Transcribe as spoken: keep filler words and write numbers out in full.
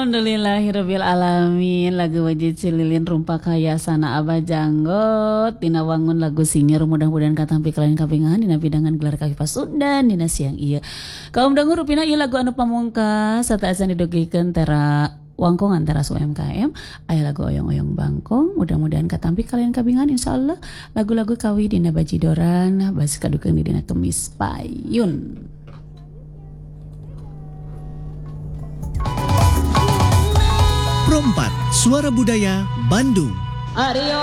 Alhamdulillahirabbil alamin. Lagu wajib cililin rumpa kaya sana abah janggot dina wangun lagu sinyer mudah-mudahan katampi kalian kapingahan dina pidangan gelar kaki pasudan dina siang iya. Kaum dangu rupina ieu lagu anu pamungkas sarta asa didogikeun tera wangkongan teras U M K M aya lagu oyong-oyong bangkong mudah-mudahan katampi kalian kabingan insyaallah lagu-lagu kawi dina bajidoran bas kadukeun dina kemis payun. Pro empat Suara Budaya Bandung. Aryo